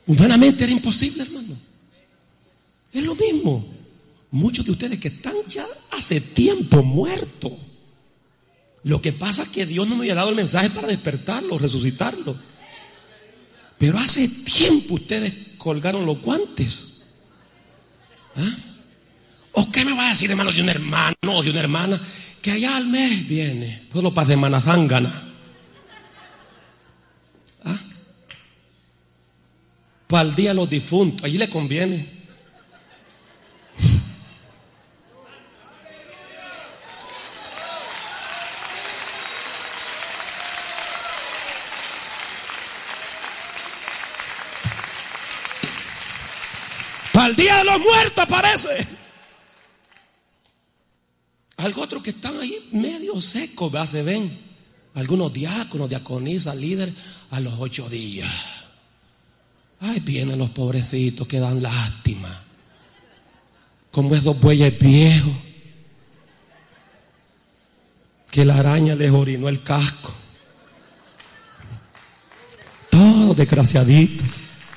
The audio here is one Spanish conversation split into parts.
Humanamente era imposible, hermano. Es lo mismo. Muchos de ustedes que están ya hace tiempo muertos. Lo que pasa es que Dios no me había dado el mensaje para despertarlo, resucitarlo. Pero hace tiempo ustedes colgaron los guantes. ¿Ah? ¿O qué me va a decir, hermano, de un hermano o de una hermana que allá al mes viene? Solo para Semana Zángana. ¿Ah? Para el día de los difuntos. Allí le conviene. Para el día de los muertos parece. Algo otro que están ahí medio secos, ¿verdad? Se ven algunos diáconos, diaconisas, líderes a los 8 días. Ay, vienen los pobrecitos que dan lástima. Como esos bueyes viejos que la araña les orinó el casco. Todos desgraciaditos.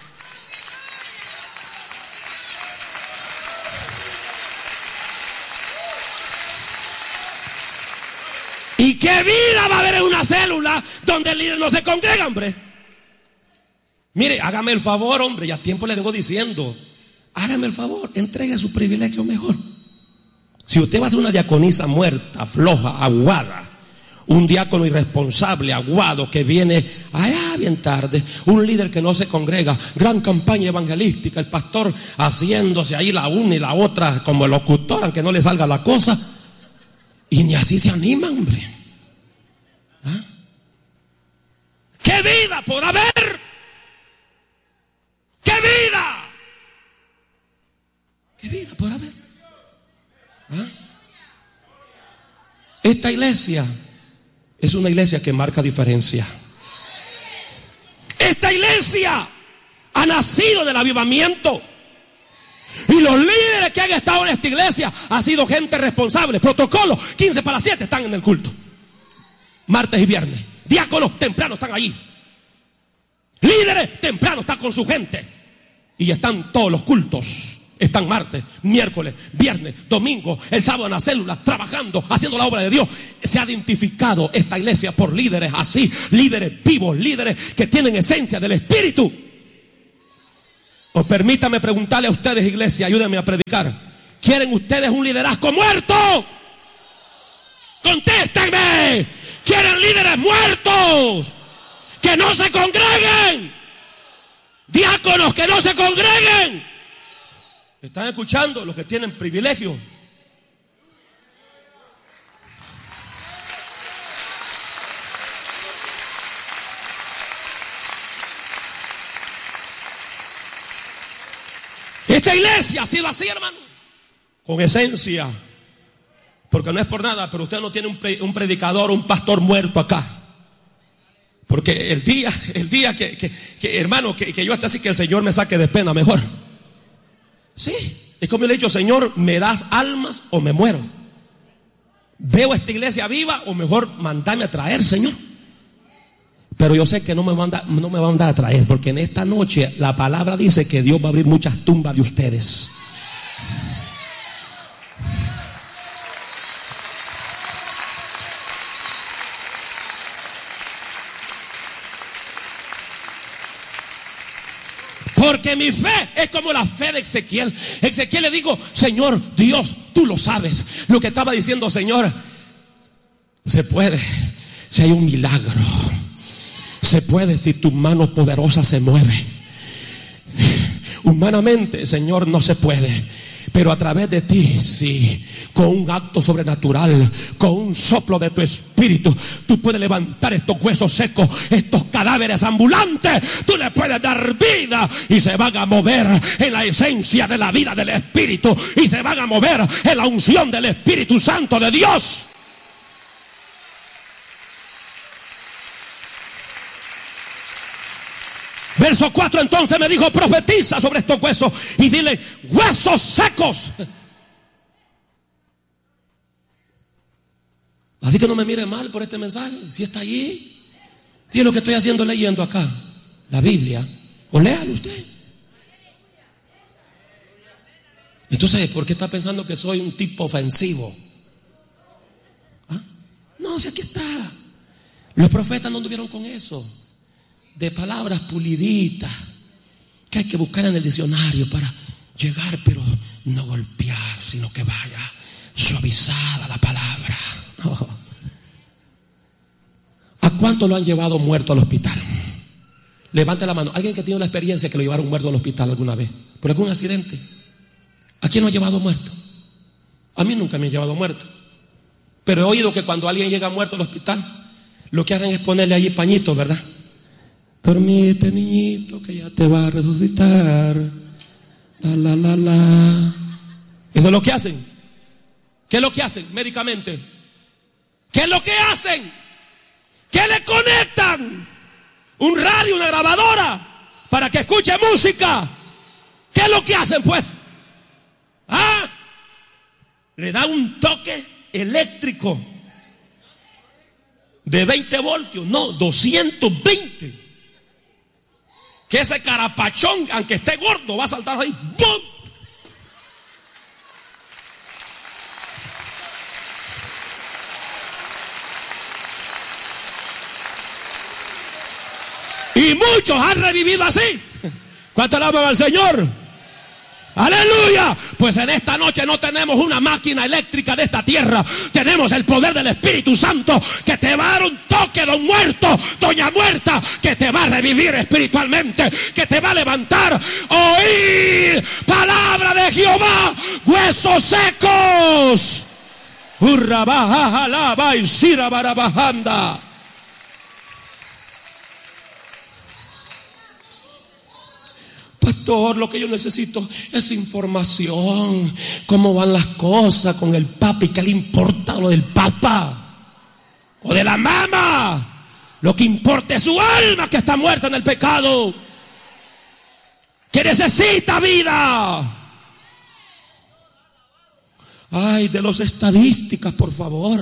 ¿Y qué vida va a haber en una célula donde el líder no se congrega, hombre? Mire, hágame el favor, hombre, ya tiempo le vengo diciendo. Hágame el favor, entregue su privilegio mejor. Si usted va a ser una diaconisa muerta, floja, aguada, un diácono irresponsable, aguado, que viene allá bien tarde, un líder que no se congrega, gran campaña evangelística, el pastor haciéndose ahí la una y la otra como el locutor, aunque no le salga la cosa. Y ni así se animan, hombre. ¿Ah? ¿Qué vida podrá haber? ¿Qué vida? ¿Qué vida podrá haber? ¿Ah? Esta iglesia es una iglesia que marca diferencia. Esta iglesia ha nacido del avivamiento. Y los líderes que han estado en esta iglesia han sido gente responsable. Protocolo, 15 para las 7 están en el culto. Martes y viernes. Diáconos temprano están allí. Líderes temprano están con su gente. Y están todos los cultos. Están martes, miércoles, viernes, domingo, el sábado en la célula, trabajando, haciendo la obra de Dios. Se ha identificado esta iglesia por líderes así. Líderes vivos, líderes que tienen esencia del Espíritu. O permítame preguntarle a ustedes, iglesia, ayúdenme a predicar. ¿Quieren ustedes un liderazgo muerto? Contéstenme. ¿Quieren líderes muertos? Que no se congreguen. Diáconos que no se congreguen. ¿Están escuchando? Los que tienen privilegio. Esta iglesia ha sido así, hermano, con esencia, porque no es por nada, pero usted no tiene un predicador, un pastor muerto acá, porque el día que hermano, que yo esté así, que el Señor me saque de pena, mejor. Sí, es como le he dicho, Señor, ¿me das almas o me muero? ¿Veo esta iglesia viva o mejor mandame a traer, Señor? Pero yo sé que no me va a mandar a traer, porque en esta noche la palabra dice que Dios va a abrir muchas tumbas de ustedes. Porque mi fe es como la fe de Ezequiel. Ezequiel le digo, Señor Dios, tú lo sabes. Lo que estaba diciendo, Señor, se puede si hay un milagro. Se puede si tu mano poderosa se mueve. Humanamente, Señor, no se puede. Pero a través de ti, sí, con un acto sobrenatural, con un soplo de tu espíritu, tú puedes levantar estos huesos secos, estos cadáveres ambulantes. Tú le puedes dar vida y se van a mover en la esencia de la vida del Espíritu. Y se van a mover en la unción del Espíritu Santo de Dios. Verso 4, entonces me dijo, profetiza sobre estos huesos y dile, huesos secos. Así que no me mire mal por este mensaje, si está allí. Y es lo que estoy haciendo leyendo acá, la Biblia. O léalo usted. Entonces, ¿por qué está pensando que soy un tipo ofensivo? ¿Ah? No, si aquí está. Los profetas no anduvieron con eso, de palabras puliditas que hay que buscar en el diccionario para llegar, pero no golpear, sino que vaya suavizada la palabra. No. ¿A cuánto lo han llevado muerto al hospital? Levante la mano. Alguien que tiene una experiencia que lo llevaron muerto al hospital alguna vez, por algún accidente. ¿A quién lo ha llevado muerto? A mí nunca me han llevado muerto, pero he oído que cuando alguien llega muerto al hospital, lo que hacen es ponerle allí pañitos, ¿verdad? Dormite, niñito, que ya te va a resucitar. La. Eso es lo que hacen. ¿Qué es lo que hacen médicamente? ¿Qué es lo que hacen? ¿Qué le conectan? Un radio, una grabadora, para que escuche música. ¿Qué es lo que hacen, pues? ¿Ah? Le da un toque eléctrico de 20 voltios, no, 220. Que ese carapachón, aunque esté gordo, va a saltar ahí. ¡Bum! Y muchos han revivido así. ¿Cuánto alaban al Señor? ¡Aleluya! Pues en esta noche no tenemos una máquina eléctrica de esta tierra. Tenemos el poder del Espíritu Santo que te va a dar un toque, don muerto, doña muerta, que te va a revivir espiritualmente, que te va a levantar. ¡Oír palabra de Jehová, huesos secos! ¡Hurra, baja, jalaba y sira, barabajanda! Pastor, lo que yo necesito es información. ¿Cómo van las cosas con el Papa? ¿Y qué le importa lo del Papa? O de la mamá. Lo que importa es su alma que está muerta en el pecado, que necesita vida. Ay, de los estadísticas, por favor.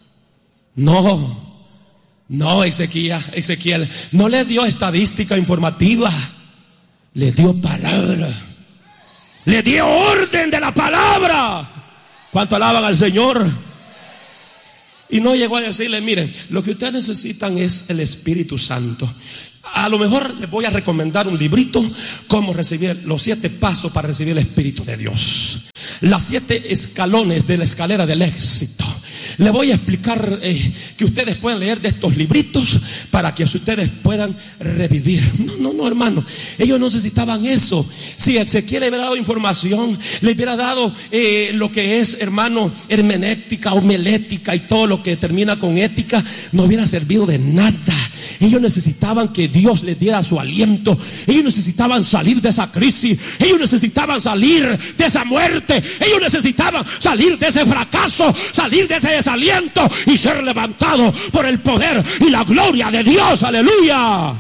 No, Ezequiel no le dio estadística informativa. Le dio palabra. Le dio orden de la palabra. ¿Cuánto alaban al Señor? Y no llegó a decirle, miren, lo que ustedes necesitan es el Espíritu Santo. A lo mejor les voy a recomendar un librito, cómo recibir los 7 pasos para recibir el Espíritu de Dios. Las 7 escalones de la escalera del éxito. Le voy a explicar que ustedes puedan leer de estos libritos para que ustedes puedan revivir. No, hermano. Ellos no necesitaban eso. Si Ezequiel le hubiera dado información, le hubiera dado lo que es, hermano, hermenéutica, homilética y todo lo que termina con ética, no hubiera servido de nada. Ellos necesitaban que Dios les diera su aliento. Ellos necesitaban salir de esa crisis. Ellos necesitaban salir de esa muerte. Ellos necesitaban salir de ese fracaso, salir de ese desaliento y ser levantados por el poder y la gloria de Dios. Aleluya.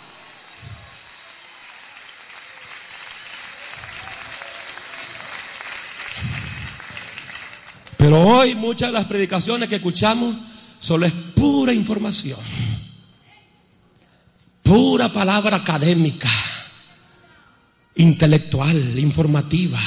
Pero hoy muchas de las predicaciones que escuchamos solo es pura información, pura palabra académica, intelectual, informativa.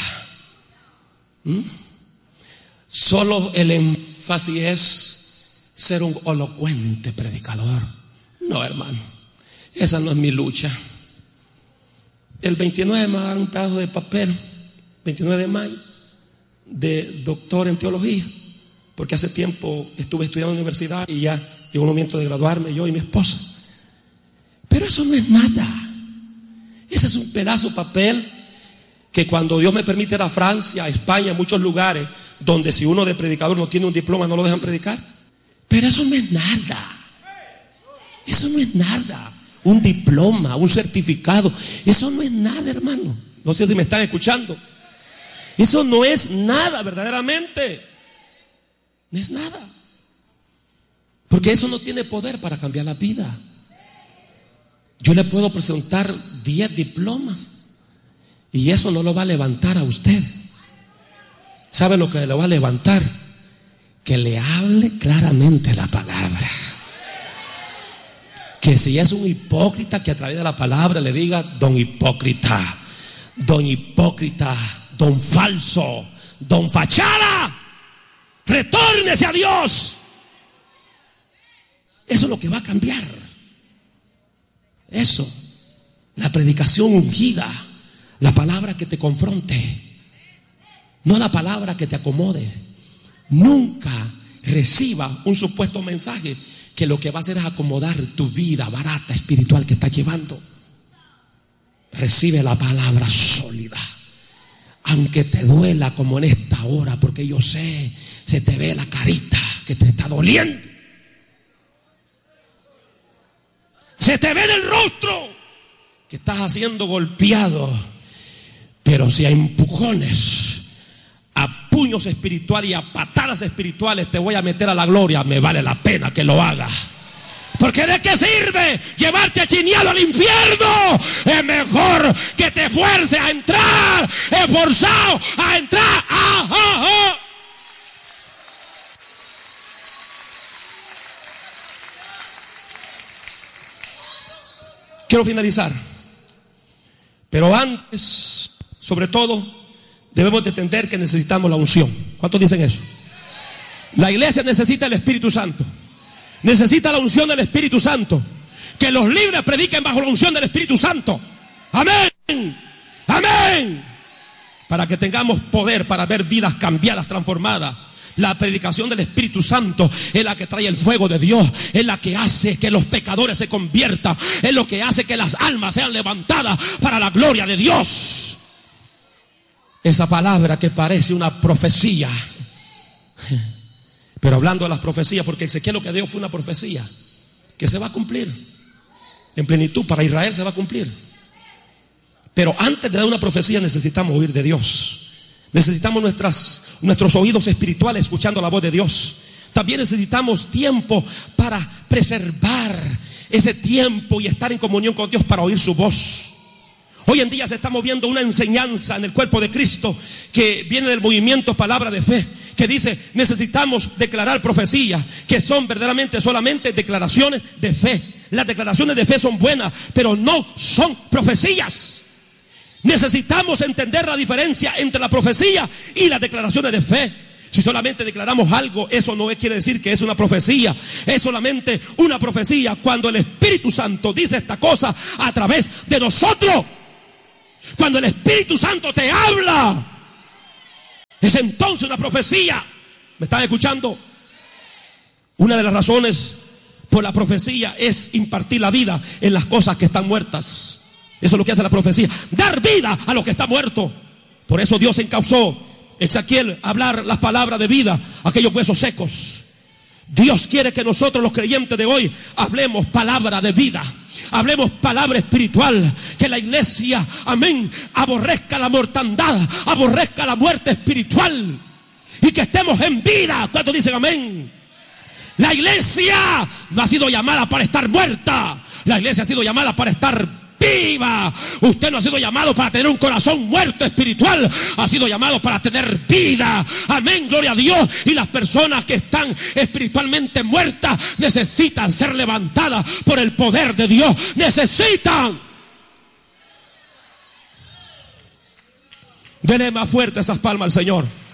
Solo el énfasis es ser un elocuente predicador. No, hermano, esa no es mi lucha. El 29 me dan un pedazo de papel, 29 de mayo, de doctor en teología, porque hace tiempo estuve estudiando en la universidad y ya llegó el momento de graduarme, yo y mi esposa. Pero eso no es nada. Ese es un pedazo de papel que cuando Dios me permite ir a Francia, a España, a muchos lugares donde si uno de predicador no tiene un diploma no lo dejan predicar. Pero eso no es nada. Eso no es nada. Un diploma, un certificado, eso no es nada, hermano. No sé si me están escuchando. Eso no es nada, verdaderamente. No es nada. Porque eso no tiene poder para cambiar la vida. Yo le puedo presentar 10 diplomas y eso no lo va a levantar a usted. ¿Sabe lo que le va a levantar? Que le hable claramente la palabra. Que si es un hipócrita, que a través de la palabra le diga: don hipócrita, don hipócrita, don falso, don fachada, retórnese a Dios. Eso es lo que va a cambiar. Eso, la predicación ungida, la palabra que te confronte, no la palabra que te acomode. Nunca reciba un supuesto mensaje que lo que va a hacer es acomodar tu vida barata espiritual que estás llevando. Recibe la palabra sólida, aunque te duela como en esta hora, porque yo sé, se te ve la carita que te está doliendo, se te ve en el rostro que estás siendo golpeado, pero si a empujones, a puños espirituales y a patadas espirituales te voy a meter a la gloria, me vale la pena que lo haga. Porque ¿de qué sirve llevarte achineado al infierno? Es mejor que te fuerce a entrar, esforzado a entrar. Quiero finalizar, pero antes, sobre todo, debemos de entender que necesitamos la unción. ¿Cuántos dicen eso? La iglesia necesita el Espíritu Santo. Necesita la unción del Espíritu Santo. Que los líderes prediquen bajo la unción del Espíritu Santo. Amén. Amén. Para que tengamos poder para ver vidas cambiadas, transformadas. La predicación del Espíritu Santo es la que trae el fuego de Dios, es la que hace que los pecadores se conviertan, es lo que hace que las almas sean levantadas para la gloria de Dios. Esa palabra que parece una profecía, pero hablando de las profecías, porque Ezequiel lo que dio fue una profecía que se va a cumplir en plenitud. Para Israel se va a cumplir. Pero antes de dar una profecía necesitamos oír de Dios. Necesitamos nuestros oídos espirituales escuchando la voz de Dios. También necesitamos tiempo para preservar ese tiempo y estar en comunión con Dios para oír su voz. Hoy en día se está moviendo una enseñanza en el cuerpo de Cristo que viene del movimiento Palabra de Fe, que dice necesitamos declarar profecías que son verdaderamente solamente declaraciones de fe. Las declaraciones de fe son buenas, pero no son profecías. Necesitamos entender la diferencia entre la profecía y las declaraciones de fe. Si solamente declaramos algo, eso no quiere decir que es una profecía. Es solamente una profecía cuando el Espíritu Santo dice esta cosa a través de nosotros. Cuando el Espíritu Santo te habla, es entonces una profecía. ¿Me están escuchando? Una de las razones por la profecía es impartir la vida en las cosas que están muertas. Eso es lo que hace la profecía, dar vida a lo que está muerto. Por eso Dios encauzó Ezequiel a hablar las palabras de vida a aquellos huesos secos. Dios quiere que nosotros los creyentes de hoy hablemos palabra de vida, hablemos palabra espiritual, que la iglesia, amén, aborrezca la mortandad, aborrezca la muerte espiritual y que estemos en vida. ¿Cuántos dicen amén? La iglesia no ha sido llamada para estar muerta, la iglesia ha sido llamada para estar viva. Usted no ha sido llamado para tener un corazón muerto espiritual, ha sido llamado para tener vida. Amén, gloria a Dios. Y las personas que están espiritualmente muertas necesitan ser levantadas por el poder de Dios. Necesitan. Dele más fuerte esas palmas al Señor.